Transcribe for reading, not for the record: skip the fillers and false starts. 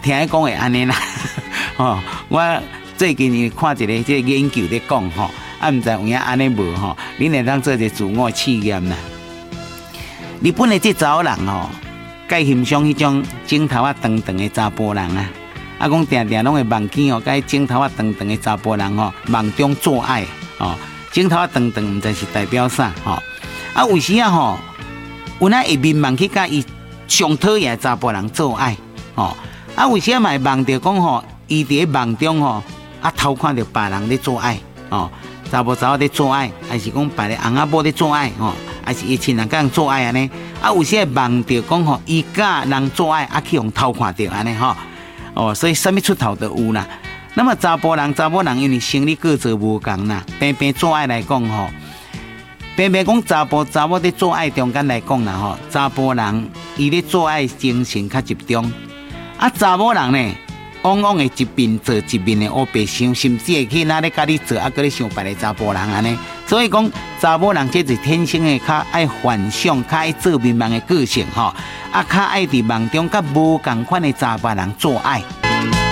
听讲会安尼啦，吼，我最近看一个这个研究咧讲吼，啊，唔知有影安尼无吼，恁会当做一个自我试验啦。日本的这查某人吼，介欣赏迄种剪头啊长长的查甫人啊，啊，讲定定拢会梦见哦，介剪头啊长长的查甫人吼，梦中做爱哦，剪头啊长长唔知是代表啥吼，啊，有时啊吼，有那会面梦去甲伊上讨厌的查甫人做爱吼，啊，有时啊嘛会梦到讲吼，伊伫梦中吼，啊偷看到别人咧做爱哦，查某咧做爱，还是讲别个翁仔某咧做爱吼。还是伊亲人甲人做爱安尼，啊有时会梦到讲吼，伊甲人做爱啊去互偷看到安尼吼，哦，所以啥物出头都有啦。那么查甫人因为生理构造无共啦，平平做爱来讲吼，平平讲查甫咧做爱中间来讲啦吼，查甫人伊咧做爱精神较集中，啊查某人呢，往往会一面做一面的黑白想，甚至会去哪咧甲你做，啊搁咧想别个查甫人安尼。所以讲，查某人这是天生的，较爱幻想，较爱做美梦的个性吼，啊，较爱伫梦中甲无共款的查甫人做爱。